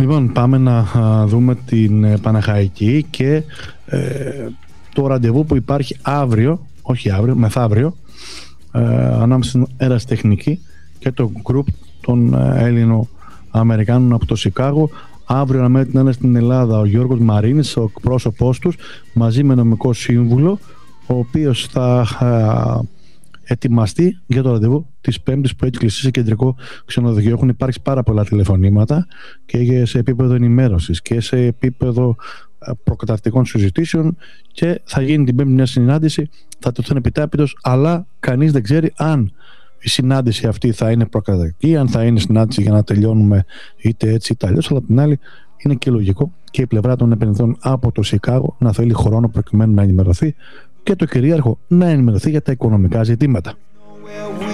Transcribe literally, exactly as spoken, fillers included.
Λοιπόν, πάμε να α, δούμε την ε, Παναχαϊκή και ε, το ραντεβού που υπάρχει αύριο, όχι αύριο, μεθαύριο, ε, ανάμεσα στην Ερασιτεχνική και το γκρουπ των ε, Έλληνο-Αμερικάνων από το Σικάγο. Αύριο αναμένεται να είναι στην Ελλάδα ο Γιώργος Μαρίνης, ο εκπρόσωπός τους, μαζί με νομικό σύμβουλο, ο οποίος θα α, ετοιμαστεί για το ραντεβού της Πέμπτης που έχει κλειστεί σε κεντρικό ξενοδοχείο. Έχουν υπάρξει πάρα πολλά τηλεφωνήματα και σε επίπεδο ενημέρωσης και σε επίπεδο προκαταρκτικών συζητήσεων, και θα γίνει την Πέμπτη μια συνάντηση, θα τεθούν επιτάπητος, αλλά κανείς δεν ξέρει αν η συνάντηση αυτή θα είναι προκαταρκτική, αν θα είναι συνάντηση για να τελειώνουμε είτε έτσι είτε αλλιώς. Αλλά απ' την άλλη είναι και λογικό και η πλευρά των επενδυτών από το Σικάγο να θέλει χρόνο προκειμένου να ενημερωθεί και το κυρίαρχο να ενημερωθεί για τα οικονομικά ζητήματα.